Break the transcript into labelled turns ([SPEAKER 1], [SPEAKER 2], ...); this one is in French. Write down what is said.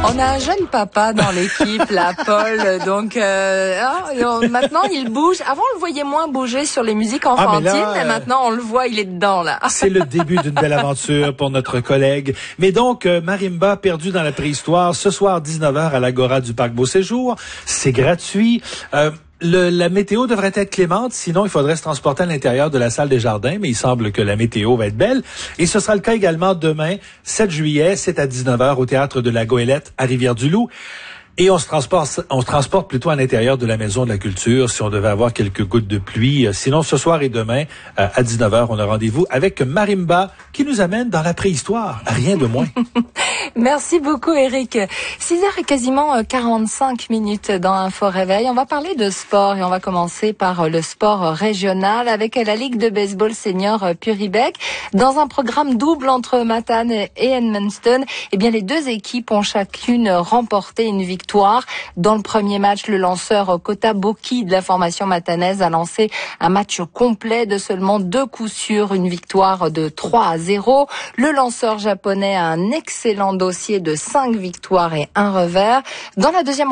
[SPEAKER 1] On a un jeune papa dans l'équipe, là, Paul. Donc maintenant il bouge. Avant on le voyait moins bouger sur les musiques enfantines, et maintenant on le voit, il est dedans là.
[SPEAKER 2] C'est le début d'une belle aventure pour notre collègue. Mais donc marimba perdu dans la préhistoire ce soir 19h à l'Agora du Parc Beauséjour. C'est gratuit. La météo devrait être clémente, sinon il faudrait se transporter à l'intérieur de la salle des jardins, mais il semble que la météo va être belle. Et ce sera le cas également demain, 7 juillet, c'est à 19h au Théâtre de la Goélette à Rivière-du-Loup. Et on se transporte plutôt à l'intérieur de la Maison de la Culture si on devait avoir quelques gouttes de pluie. Sinon, ce soir et demain, à 19h, on a rendez-vous avec Marimba qui nous amène dans la préhistoire. Rien de moins.
[SPEAKER 1] Merci beaucoup, Eric. 6h et quasiment 45 minutes dans Info Réveil. On va parler de sport et on va commencer par le sport régional avec la Ligue de baseball senior Puribec. Dans un programme double entre Matane et Edmundston, eh bien, les deux équipes ont chacune remporté une victoire. Dans le premier match, le lanceur Kota Boki de la formation matanaise a lancé un match complet de seulement 2 coups sûrs, une victoire de 3-0. Le lanceur japonais a un excellent dossier de 5 victoires et 1 revers. Dans la deuxième